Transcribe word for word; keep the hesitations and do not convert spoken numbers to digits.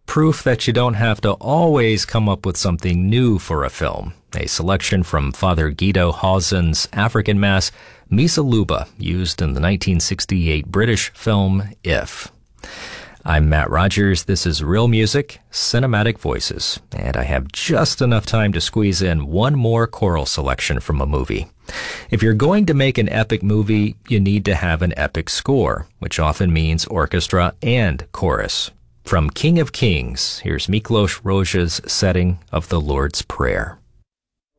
proof that you don't have to always come up with something new for a film. A selection from Father Guido Hawson's African Mass, Misa Luba, used in the nineteen sixty-eight British film If. I'm Matt Rogers. This is Real Music, Cinematic Voices, and I have just enough time to squeeze in one more choral selection from a movie. If you're going to make an epic movie, you need to have an epic score, which often means orchestra and chorus. From King of Kings, here's Miklos Rozsa's setting of the Lord's Prayer.